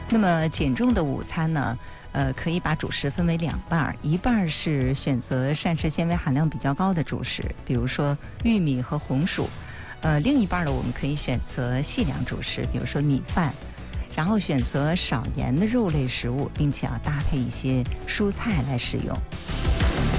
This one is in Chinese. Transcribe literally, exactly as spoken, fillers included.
那么减重的午餐呢，呃，可以把主食分为两半，一半是选择膳食纤维含量比较高的主食，比如说玉米和红薯。呃，另一半呢，我们可以选择细粮主食，比如说米饭，然后选择少盐的肉类食物，并且要搭配一些蔬菜来食用。